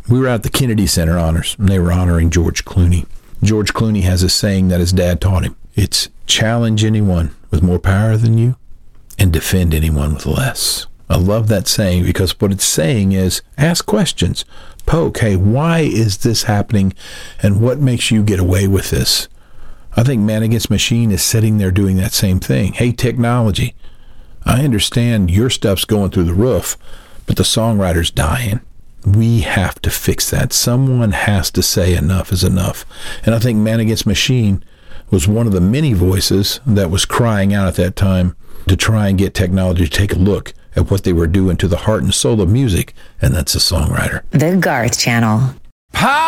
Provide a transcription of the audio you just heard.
We were at the Kennedy Center Honors, and they were honoring George Clooney. George Clooney has a saying that his dad taught him. It's challenge anyone with more power than you and defend anyone with less. I love that saying because what it's saying is ask questions. Poke, hey, why is this happening and what makes you get away with this? I think Man Against Machine is sitting there doing that same thing. Hey, technology, I understand your stuff's going through the roof, but the songwriter's dying. We have to fix that. Someone has to say enough is enough. And I think Man Against Machine was one of the many voices that was crying out at that time to try and get technology to take a look at what they were doing to the heart and soul of music, and that's the songwriter. The Garth Channel. Pop!